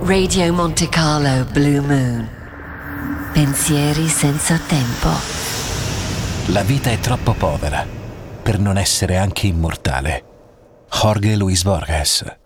Radio Monte Carlo Blue Moon. Pensieri senza tempo. La vita è troppo povera per non essere anche immortale. Jorge Luis Borges.